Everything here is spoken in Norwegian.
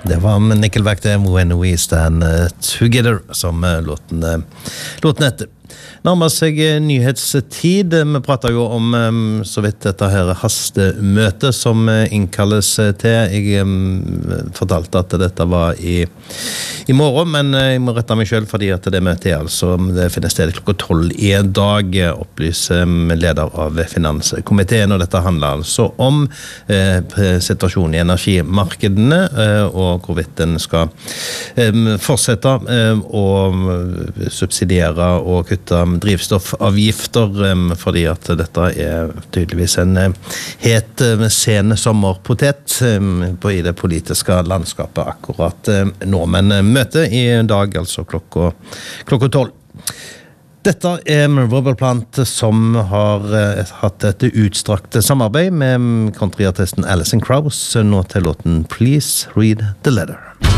Det var Nickelback det When We Stand Together som låten heter. Nærmer seg nyhetstid. Vi prater jo om så vidt dette her hastemøte som innkalles til. Jeg fortalte at dette var i morgen, men jeg må rette meg selv fordi at det møtet altså, det finner sted klokka 12 i dag, opplyser leder av Finanskomiteen, og dette handler altså om situasjonen i energimarkedene og hvorvidt den skal fortsette å subsidiere og kutte drivstoffavgifter, fordi at dette tydeligvis en het sen sommerpotet i det politiske landskapet akkurat nå, men møte i dag altså klokka 12. Dette Robert Plant som har hatt et utstrakt samarbeid med countryartisten Alison Krauss, nå til låten Please Read the Letter.